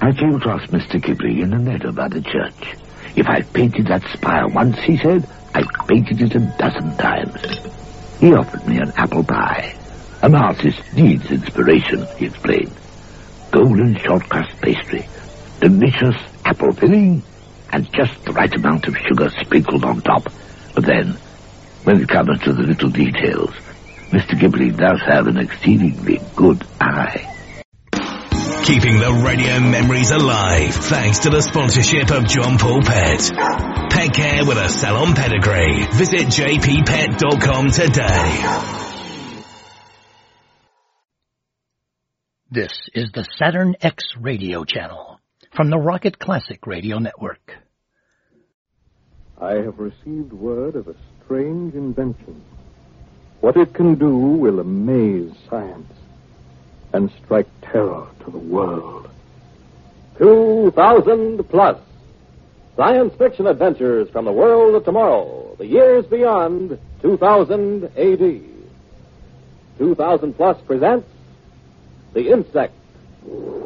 I came across Mr. Ghibli in a meadow by the church. If I painted that spire once, he said, I painted it 12 times. He offered me an apple pie. An artist needs inspiration, he explained. Golden short crust pastry, delicious apple filling, and just the right amount of sugar sprinkled on top. But then, when it comes to the little details, Mr. Ghibli does have an exceedingly good eye. Keeping the radio memories alive thanks to the sponsorship of John Paul Pet. Pet care with a salon pedigree. Visit jppet.com today. This is the Saturn X radio channel from the Rocket Classic Radio Network. I have received word of a strange invention. What it can do will amaze science and strike terror to the world. 2000 plus. Science fiction adventures from the world of tomorrow, the years beyond 2000 AD. 2000 plus presents The Insect.